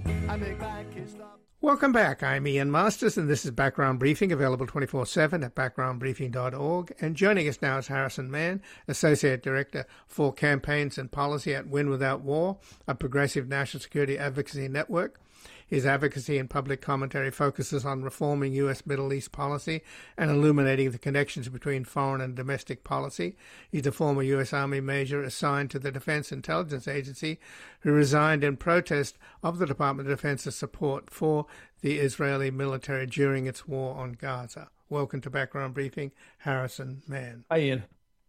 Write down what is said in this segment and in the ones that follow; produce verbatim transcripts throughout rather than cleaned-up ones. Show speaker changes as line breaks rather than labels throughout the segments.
Welcome back. I'm Ian Masters, and this is Background Briefing, available twenty-four seven at background briefing dot org. And joining us now is Harrison Mann, Associate Director for Campaigns and Policy at Win Without War, a progressive national security advocacy network. His advocacy and public commentary focuses on reforming U S Middle East policy and illuminating the connections between foreign and domestic policy. He's a former U S Army major assigned to the Defense Intelligence Agency who resigned in protest of the Department of Defense's support for the Israeli military during its war on Gaza. Welcome to Background Briefing, Harrison Mann.
Hi, Ian.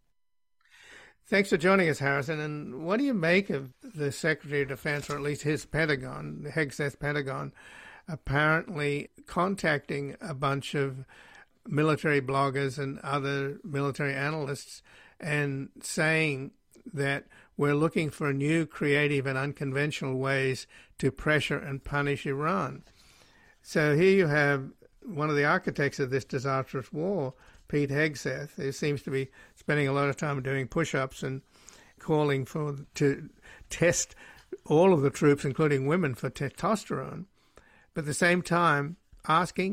Thanks for joining us, Harrison. And what do you make of the Secretary of Defense, or at least his Pentagon, the Hegseth Pentagon, apparently contacting a bunch of military bloggers and other military analysts and saying that we're looking for new, creative and unconventional ways to pressure and punish Iran? So here you have one of the architects of this disastrous war, Pete Hegseth, who seems to be spending a lot of time doing push-ups and calling for to test all of the troops, including women, for testosterone, but at the same time asking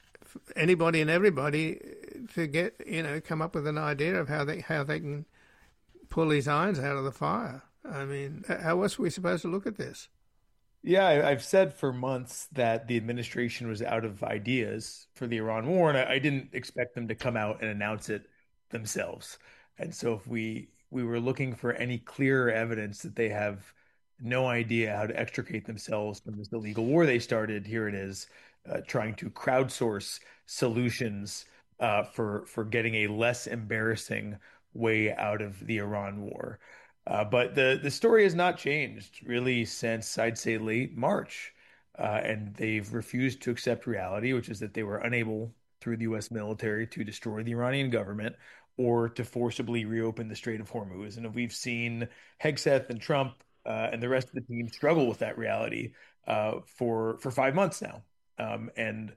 anybody and everybody to get, you know, come up with an idea of how they how they can pull these irons out of the fire. I mean, how else are we supposed to look at this?
Yeah, I- I've said for months that the administration was out of ideas for the Iran war, and I, I didn't expect them to come out and announce it themselves. And so if we we were looking for any clearer evidence that they have no idea how to extricate themselves from this illegal war they started, here it is, uh, trying to crowdsource solutions uh, for for getting a less embarrassing way out of the Iran war. Uh, but the the story has not changed really since, I'd say, late March. Uh, and they've refused to accept reality, which is that they were unable through the U S military to destroy the Iranian government or to forcibly reopen the Strait of Hormuz. And we've seen Hegseth and Trump uh, and the rest of the team struggle with that reality uh, for for five months now. Um, and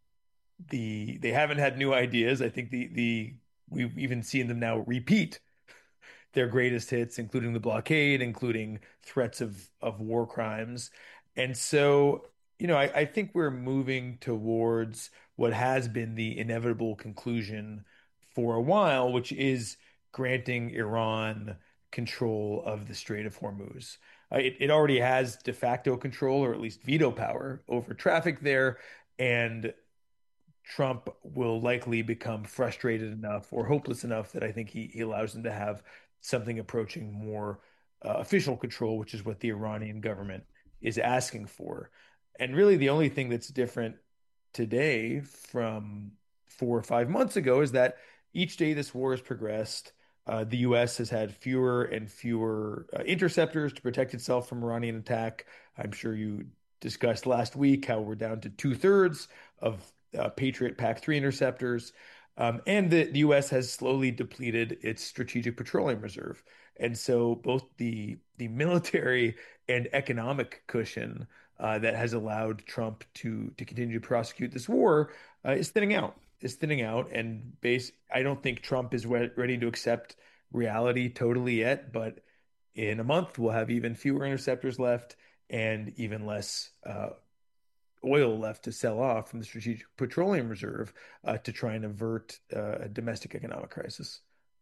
the they haven't had new ideas. I think the the we've even seen them now repeat their greatest hits, including the blockade, including threats of of war crimes. And so, you know, I, I think we're moving towards what has been the inevitable conclusion for a while, which is granting Iran control of the Strait of Hormuz. Uh, it, it already has de facto control, or at least veto power, over traffic there. And Trump will likely become frustrated enough or hopeless enough that I think he, he allows him to have something approaching more uh, official control, which is what the Iranian government is asking for. And really, the only thing that's different today from four or five months ago is that each day this war has progressed, uh, the U S has had fewer and fewer uh, interceptors to protect itself from Iranian attack. I'm sure you discussed last week how we're down to two thirds of uh, Patriot P A C three interceptors. Um, and the, the U S has slowly depleted its strategic petroleum reserve. And so both the the military and economic cushion uh, that has allowed Trump to to continue to prosecute this war uh, is thinning out, is thinning out. And base, I don't think Trump is re- ready to accept reality totally yet, but in a month, we'll have even fewer interceptors left and even less uh, oil left to sell off from the strategic petroleum reserve uh, to try and avert uh, a domestic economic crisis.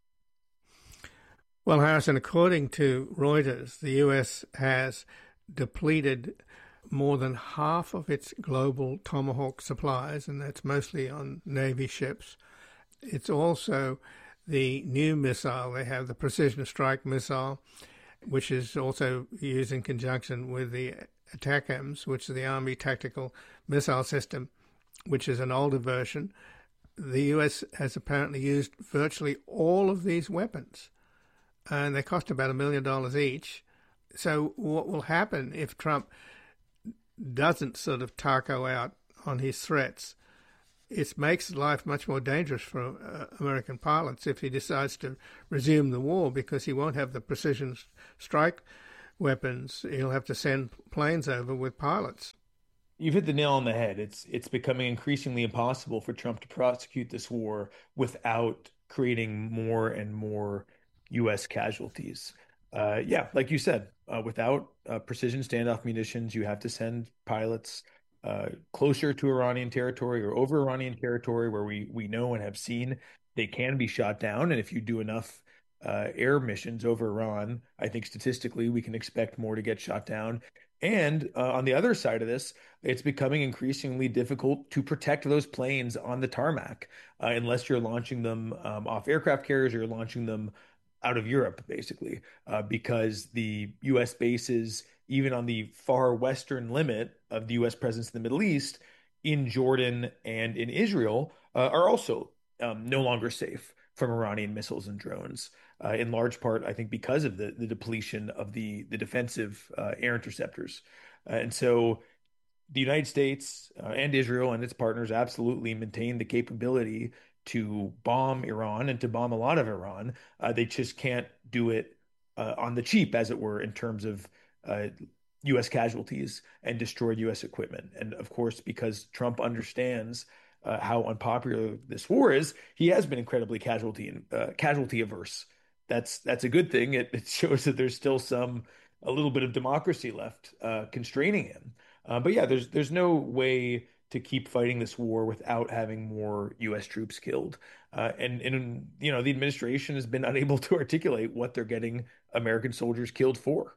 Well, Harrison, according to Reuters, the U S has depleted more than half of its global Tomahawk supplies, and that's mostly on Navy ships. It's also the new missile. They have the Precision Strike missile, which is also used in conjunction with the ATACMS, which is the Army Tactical Missile System, which is an older version. The U S has apparently used virtually all of these weapons, and they cost about a million dollars each. So what will happen if Trump doesn't sort of taco out on his threats? It makes life much more dangerous for uh, American pilots if he decides to resume the war, because he won't have the precision strike weapons. He'll have to send planes over with pilots.
You've hit the nail on the head. It's it's becoming increasingly impossible for Trump to prosecute this war without creating more and more U S casualties. Uh, yeah, like you said, uh, without uh, precision standoff munitions, you have to send pilots uh, closer to Iranian territory or over Iranian territory where we we know and have seen they can be shot down. And if you do enough uh, air missions over Iran, I think statistically we can expect more to get shot down. And uh, on the other side of this, it's becoming increasingly difficult to protect those planes on the tarmac uh, unless you're launching them um, off aircraft carriers or you're launching them out of Europe, basically, uh, because the U S bases, even on the far western limit of the U S presence in the Middle East, in Jordan and in Israel, uh, are also um, no longer safe from Iranian missiles and drones. Uh, in large part, I think, because of the, the depletion of the the defensive uh, air interceptors. Uh, and so the United States uh, and Israel and its partners absolutely maintain the capability to bomb Iran and to bomb a lot of Iran. Uh, they just can't do it uh, on the cheap, as it were, in terms of uh, U S casualties and destroyed U S equipment. And of course, because Trump understands uh, how unpopular this war is, he has been incredibly casualty uh, casualty averse. That's that's a good thing. It, it shows that there's still some a little bit of democracy left uh, constraining him. Uh, but yeah, there's there's no way to keep fighting this war without having more U S troops killed. Uh, and and you know the administration has been unable to articulate what they're getting American soldiers killed for.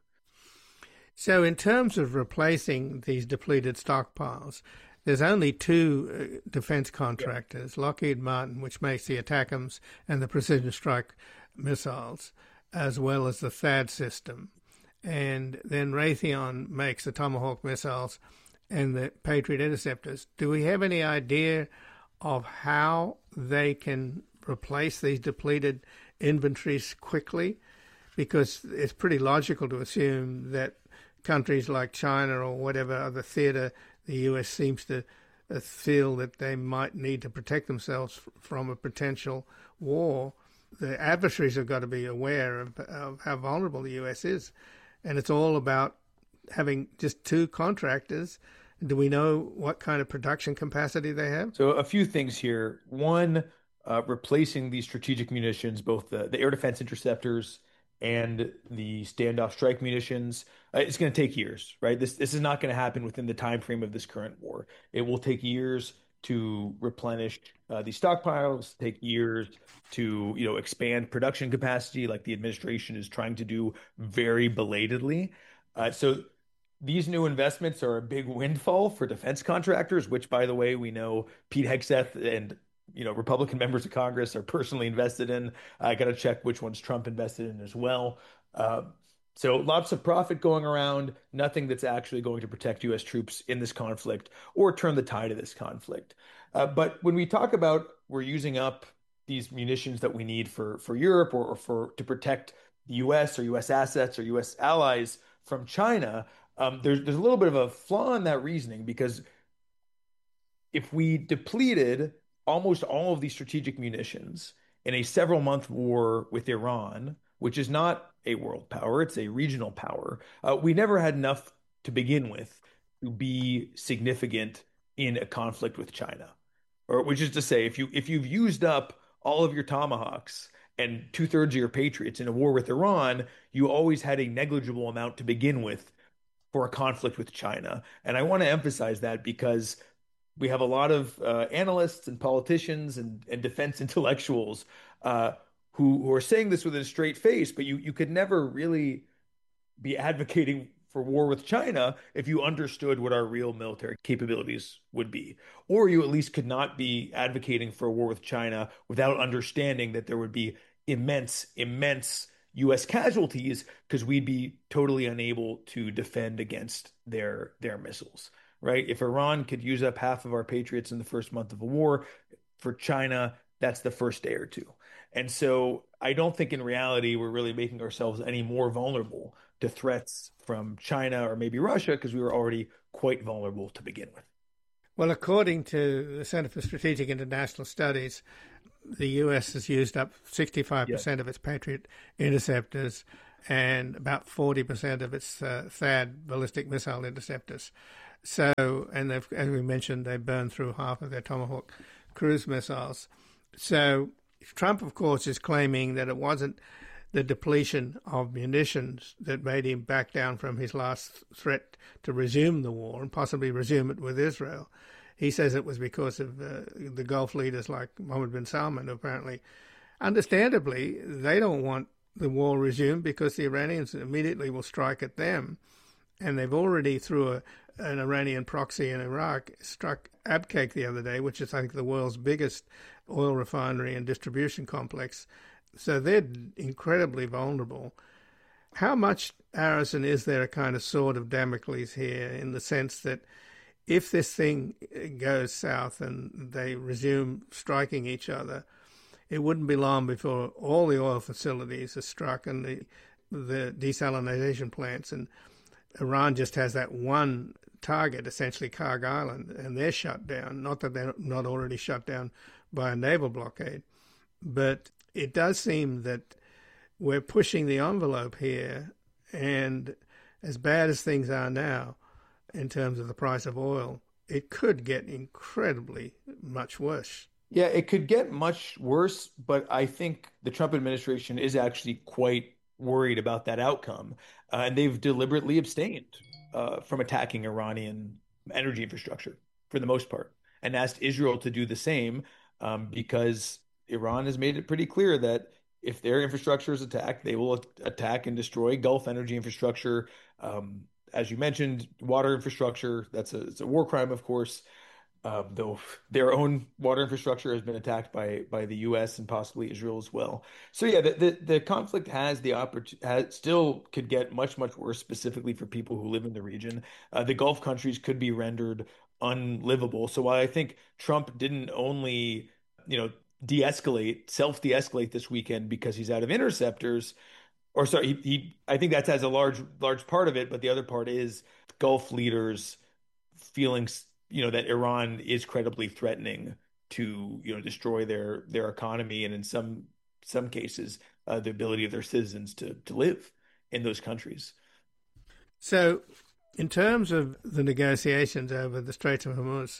So, in terms of replacing these depleted stockpiles, there's only two uh, defense contractors, Lockheed Martin, which makes the ATACMS and the precision strike missiles, as well as the THAAD system. And then Raytheon makes the Tomahawk missiles and the Patriot interceptors. Do we have any idea of how they can replace these depleted inventories quickly? Because it's pretty logical to assume that countries like China or whatever other theater the U S seems to feel that they might need to protect themselves from a potential war. The adversaries have got to be aware of, of how vulnerable the U S is. And it's all about having just two contractors. Do we know what kind of production capacity they have?
So a few things here. One, uh, replacing these strategic munitions, both the, the air defense interceptors and the standoff strike munitions, uh, it's going to take years, right? This this is not going to happen within the time frame of this current war. It will take years to replenish uh, these stockpiles, take years to you know expand production capacity, like the administration is trying to do very belatedly. Uh, so these new investments are a big windfall for defense contractors, which, by the way, we know Pete Hegseth and you know Republican members of Congress are personally invested in. I got to check which ones Trump invested in as well. Uh, so lots of profit going around, nothing that's actually going to protect U S troops in this conflict or turn the tide of this conflict. Uh, but when we talk about we're using up these munitions that we need for for Europe or, or for to protect the U S or U S assets or U S allies from China, um, there's there's a little bit of a flaw in that reasoning because if we depleted almost all of these strategic munitions in a several month war with Iran, which is not a world power, it's a regional power, uh, we never had enough to begin with to be significant in a conflict with China. Or which is to say, if you if you've used up all of your Tomahawks and two thirds of your Patriots in a war with Iran, you always had a negligible amount to begin with for a conflict with China. And I want to emphasize that because we have a lot of uh, analysts and politicians and, and defense intellectuals uh, who, who are saying this with a straight face, but you, you could never really be advocating for war with China if you understood what our real military capabilities would be. Or you at least could not be advocating for a war with China without understanding that there would be immense, immense U S casualties because we'd be totally unable to defend against their their missiles, right? If Iran could use up half of our Patriots in the first month of a war, for China, that's the first day or two. And so I don't think in reality we're really making ourselves any more vulnerable to threats from China or maybe Russia because we were already quite vulnerable to begin with.
Well, according to the Center for Strategic International Studies, the U S has used up sixty-five percent yes. of its Patriot interceptors and about forty percent of its uh, THAAD ballistic missile interceptors. So, and as we mentioned, they burned through half of their Tomahawk cruise missiles. So Trump, of course, is claiming that it wasn't the depletion of munitions that made him back down from his last threat to resume the war and possibly resume it with Israel. He says it was because of uh, the Gulf leaders like Mohammed bin Salman, apparently. Understandably, they don't want the war resumed because the Iranians immediately will strike at them. And they've already, through a, an Iranian proxy in Iraq, struck Abqaiq the other day, which is, I think, the world's biggest oil refinery and distribution complex. So they're incredibly vulnerable. How much, Harrison, is there a kind of sword of Damocles here, in the sense that if this thing goes south and they resume striking each other, it wouldn't be long before all the oil facilities are struck and the the desalination plants, and Iran just has that one target, essentially Karg Island, and they're shut down. Not that they're not already shut down by a naval blockade, but it does seem that we're pushing the envelope here, and as bad as things are now in terms of the price of oil, it could get incredibly much worse.
Yeah, it could get much worse, but I think the Trump administration is actually quite worried about that outcome. Uh, and they've deliberately abstained uh, from attacking Iranian energy infrastructure for the most part, and asked Israel to do the same, um, because Iran has made it pretty clear that if their infrastructure is attacked, they will attack and destroy Gulf energy infrastructure. Um, as you mentioned, water infrastructure, that's a, it's a war crime, of course. Um, though their own water infrastructure has been attacked by by the U S and possibly Israel as well. So yeah, the the, the conflict has the opportunity, still could get much much worse, specifically for people who live in the region. Uh, the Gulf countries could be rendered unlivable. So while I think Trump didn't only, you know, de-escalate, self de-escalate this weekend because he's out of interceptors, or sorry, he, he I think that has a large large part of it, but the other part is Gulf leaders feeling, you know, that Iran is credibly threatening to, you know, destroy their their economy, and in some some cases, uh, the ability of their citizens to to live in those countries.
So, in terms of the negotiations over the Straits of Hormuz,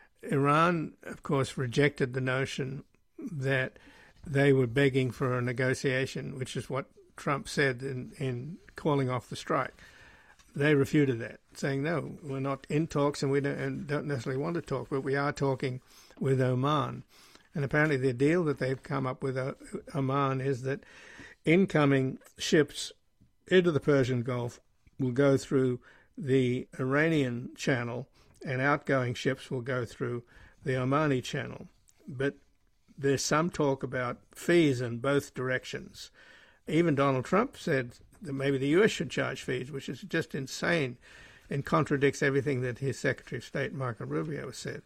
Iran, of course, rejected the notion that they were begging for a negotiation, which is what Trump said in, in calling off the strike. They refuted that, saying, no, we're not in talks and we don't, and don't necessarily want to talk, but we are talking with Oman. And apparently the deal that they've come up with Oman is that incoming ships into the Persian Gulf will go through the Iranian channel and outgoing ships will go through the Omani channel. But there's some talk about fees in both directions. Even Donald Trump said that maybe the U S should charge fees, which is just insane and contradicts everything that his Secretary of State, Marco Rubio, said.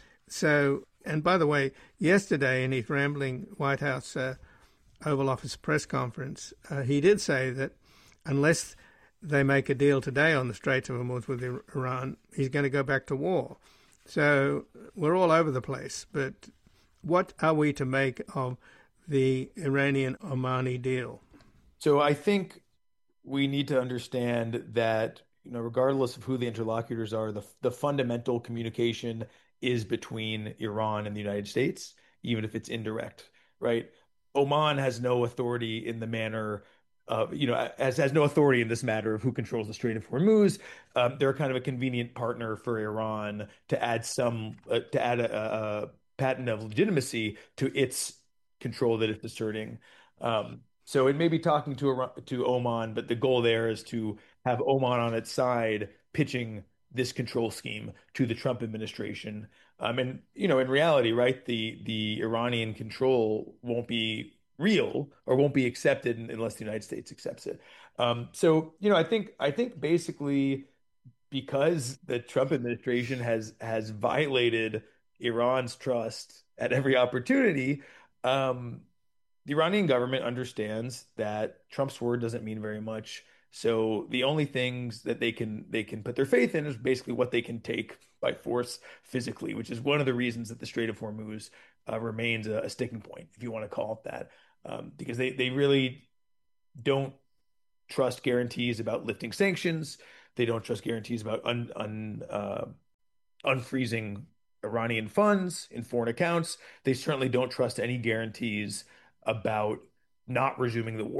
So, and by the way, yesterday in his rambling White House uh, Oval Office press conference, uh, he did say that unless they make a deal today on the Straits of Hormuz with Iran, he's going to go back to war. So we're all over the place. But what are we to make of the Iranian-Omani deal?
So I think we need to understand that, you know, regardless of who the interlocutors are, the the fundamental communication is between Iran and the United States, even if it's indirect, right? Oman has no authority in the manner of, you know, has, has no authority in this matter of who controls the Strait of Hormuz. Um, they're kind of a convenient partner for Iran to add some, uh, to add a, a patent of legitimacy to its control that it's asserting. Um, So it may be talking to to Oman, but the goal there is to have Oman on its side pitching this control scheme to the Trump administration. Um, and, you know, in reality, right, the the Iranian control won't be real or won't be accepted unless the United States accepts it. Um, so, you know, I think I think basically because the Trump administration has has violated Iran's trust at every opportunity, um, the Iranian government understands that Trump's word doesn't mean very much. So the only things that they can they can put their faith in is basically what they can take by force physically, which is one of the reasons that the Strait of Hormuz uh, remains a, a sticking point, if you want to call it that, um, because they they really don't trust guarantees about lifting sanctions. They don't trust guarantees about un, un, uh, unfreezing Iranian funds in foreign accounts. They certainly don't trust any guarantees about not resuming the war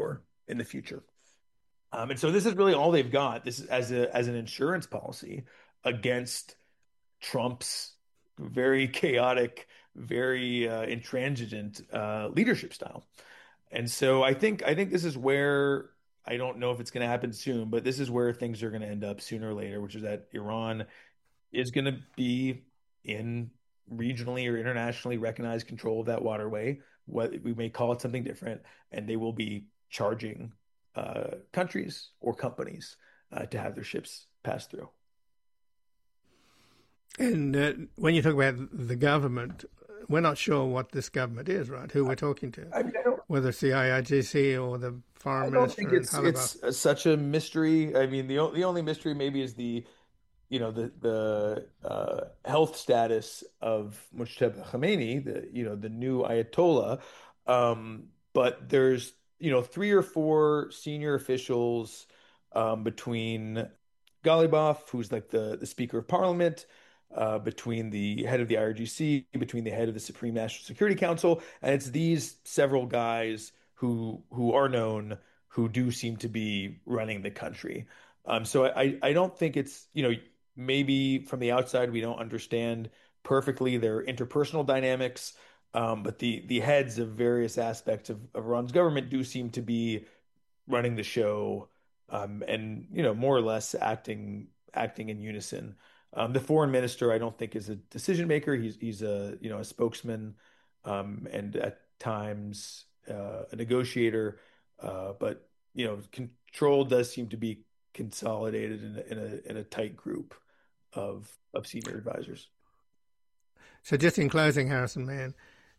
in the future. Um, and so this is really all they've got. This is as a as an insurance policy against Trump's very chaotic, very uh, intransigent uh, leadership style. And so I think I think this is where I don't know if it's going to happen soon, but this is where things are going to end up sooner or later, which is that Iran is going to be in regionally or internationally recognized control of that waterway. What we may call it something different, and they will be charging uh, countries or companies uh, to have their ships pass through.
And uh, when you talk about the government, we're not sure what this government is, right? Who we're talking to,
I mean, I don't,
whether it's the I R G C or the foreign
I don't
minister
think
in
it's
Halabah.
it's such a mystery. I mean, the o- the only mystery maybe is the you know the the uh, health status of Mujtaba Khamenei, the you know the new Ayatollah. Um, but there's you know three or four senior officials um, between Ghalibaf, who's like the the Speaker of Parliament, uh, between the head of the I R G C, between the head of the Supreme National Security Council, and it's these several guys who who are known who do seem to be running the country. Um, so I I don't think it's you know maybe from the outside we don't understand perfectly their interpersonal dynamics, um, but the the heads of various aspects of, of Iran's government do seem to be running the show, um, and you know more or less acting acting in unison. Um, the foreign minister, I don't think, is a decision maker. He's he's a you know a spokesman, um, and at times uh, a negotiator, uh, but you know control does seem to be consolidated in a, in a in a tight group of of senior advisors.
So just in closing, Harrison Mann,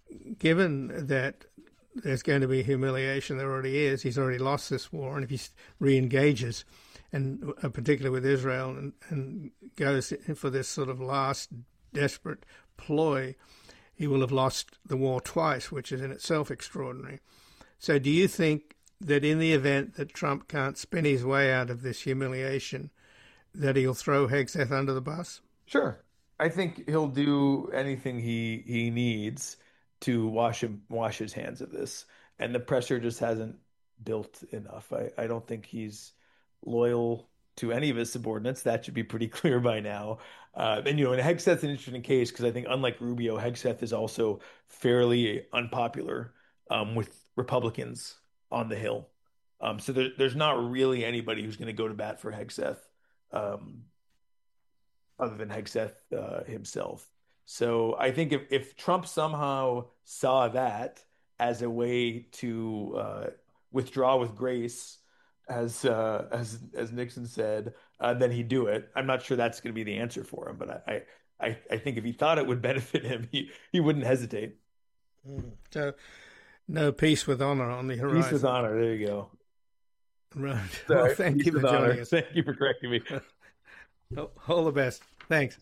given that there's going to be humiliation, there already is, he's already lost this war, and if he re-engages, and uh, particularly with Israel, and, and goes for this sort of last desperate ploy, he will have lost the war twice, which is in itself extraordinary. So do you think that in the event that Trump can't spin his way out of this humiliation, that he'll throw Hegseth under the bus?
Sure. I think he'll do anything he he needs to wash him wash his hands of this. And the pressure just hasn't built enough. I, I don't think he's loyal to any of his subordinates. That should be pretty clear by now. Uh, and you know, and Hegseth's an interesting case because I think unlike Rubio, Hegseth is also fairly unpopular um, with Republicans on the Hill. Um, so there, there's not really anybody who's going to go to bat for Hegseth. Um, other than Hegseth uh, himself. So I think if, if Trump somehow saw that as a way to uh, withdraw with grace, as uh, as as Nixon said, uh, then he'd do it. I'm not sure that's going to be the answer for him, but I, I I think if he thought it would benefit him, he he wouldn't hesitate.
Mm. So no peace with honor on the horizon.
Peace with honor. There you go.
Right.
Sorry,
well, thank you for joining
honor.
us.
Thank you for correcting me.
All the best. Thanks.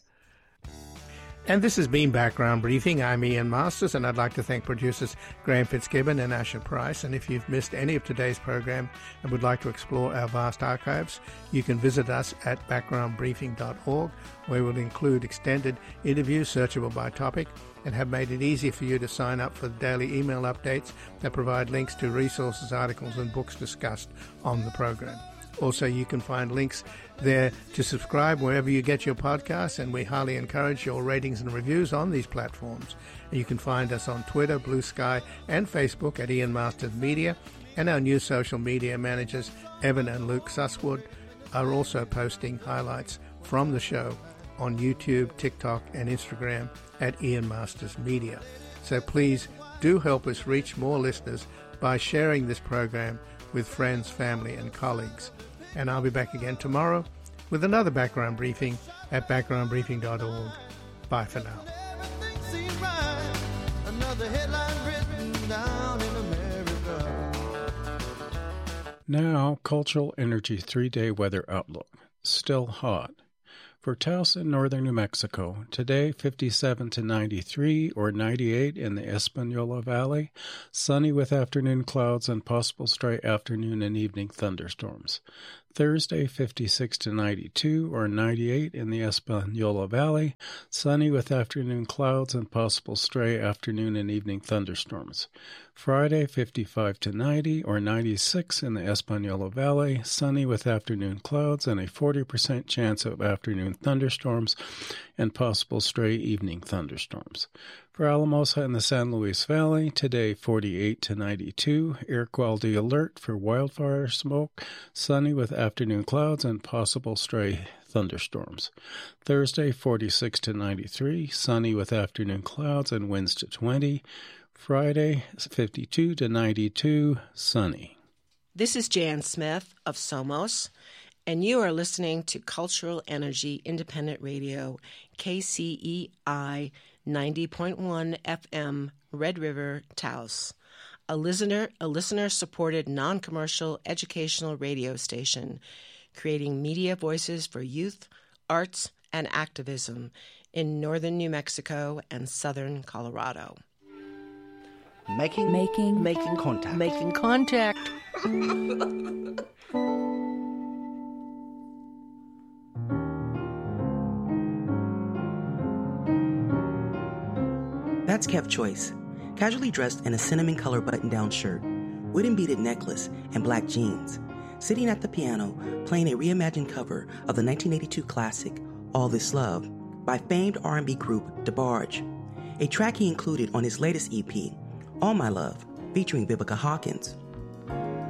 And this has been Background Briefing. I'm Ian Masters, and I'd like to thank producers Graham Fitzgibbon and Asher Price. And if you've missed any of today's program and would like to explore our vast archives, you can visit us at background briefing dot org, where we'll include extended interviews searchable by topic and have made it easy for you to sign up for the daily email updates that provide links to resources, articles, and books discussed on the program. Also, you can find links there to subscribe wherever you get your podcasts, and we highly encourage your ratings and reviews on these platforms. You can find us on Twitter, Blue Sky, and Facebook at Ian Masters Media, and our new social media managers, Evan and Luke Susswood, are also posting highlights from the show on YouTube, TikTok, and Instagram at Ian Masters Media. So please do help us reach more listeners by sharing this program with friends, family, and colleagues. And I'll be back again tomorrow with another background briefing at background briefing dot org. Bye for now.
Now, Cultural Energy three-day weather outlook. Still hot. For Taos in northern New Mexico, today fifty-seven to ninety-three or ninety-eight in the Espanola Valley, sunny with afternoon clouds and possible stray afternoon and evening thunderstorms. Thursday fifty-six to ninety-two or ninety-eight in the Espanola Valley, sunny with afternoon clouds and possible stray afternoon and evening thunderstorms. Friday, fifty-five to ninety or ninety-six in the Española Valley, sunny with afternoon clouds and a forty percent chance of afternoon thunderstorms and possible stray evening thunderstorms. For Alamosa and the San Luis Valley, today forty-eight to ninety-two, air quality alert for wildfire smoke, sunny with afternoon clouds and possible stray thunderstorms. Thursday, forty-six to ninety-three, sunny with afternoon clouds and winds to twenty. Friday, fifty-two to ninety-two, sunny.
This is Jan Smith of Somos, and you are listening to Cultural Energy Independent Radio, K C E I ninety point one F M, Red River, Taos, a listener a listener-supported non-commercial educational radio station, creating media voices for youth, arts, and activism in northern New Mexico and southern Colorado.
Making, making, making contact.
Making contact.
That's Kev Choice, casually dressed in a cinnamon color button-down shirt, wooden beaded necklace, and black jeans, sitting at the piano playing a reimagined cover of the nineteen eighty-two classic All This Love by famed R and B group DeBarge, a track he included on his latest E P, All My Love, featuring Vivica Hawkins.